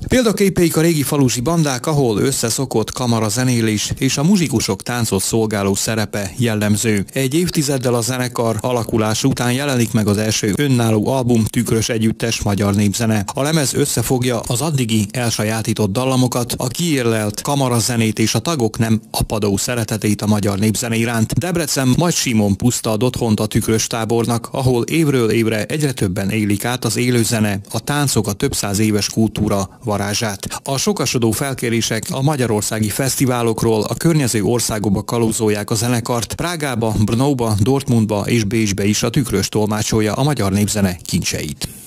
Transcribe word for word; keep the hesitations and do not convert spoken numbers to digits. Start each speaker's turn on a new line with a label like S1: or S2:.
S1: Példaképeik a régi falusi bandák, ahol összeszokott kamarazenélés és a muzsikusok táncot szolgáló szerepe jellemző. Egy évtizeddel a zenekar alakulás után jelenik meg az első önálló album, Tükrös együttes magyar népzene. A lemez összefogja az addigi elsajátított dallamokat, a kiérlelt kamarazenét és a tagok nem apadó szeretetét a magyar népzene iránt. Debrecen Majd Simon Puszta ad otthont a Tükrös tábornak, ahol évről évre egyre többen élik át az élőzene, a táncok, a több száz éves kultúra varázsát. A sokasodó felkérések a magyarországi fesztiválokról a környező országokba kalózolják a zenekart. Prágába, Brnóba, Dortmundba és Bécsbe is a Tükrös tolmácsolja a magyar népzene kincseit.